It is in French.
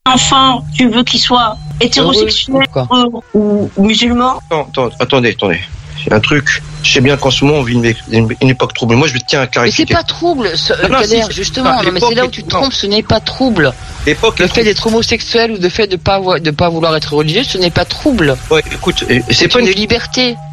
enfant, tu veux qu'il soit hétérosexuel ou musulman? Attendez. C'est un truc. Je sais bien qu'en ce moment on vit une époque trouble. Moi je tiens à clarifier. Mais c'est pas trouble, Kader, justement. Non, mais c'est là où tu te trompes. Ce n'est pas trouble. Le fait d'être homosexuel ou le fait de pas vouloir être religieux, ce n'est pas trouble. Ouais, écoute, c'est pas une liberté.